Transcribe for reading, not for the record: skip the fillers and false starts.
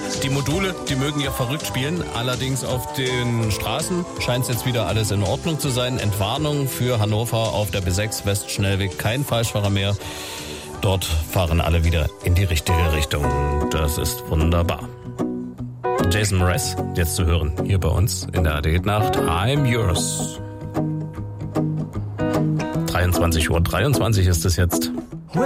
Die Module, die mögen ja verrückt spielen. Allerdings auf den Straßen scheint es jetzt wieder alles in Ordnung zu sein. Entwarnung für Hannover auf der B6 Westschnellweg. Kein Falschfahrer mehr. Dort fahren alle wieder in die richtige Richtung. Das ist wunderbar. Jason Mraz, jetzt zu hören, hier bei uns in der AD Nacht. I'm Yours. 23:23 Uhr ist es jetzt.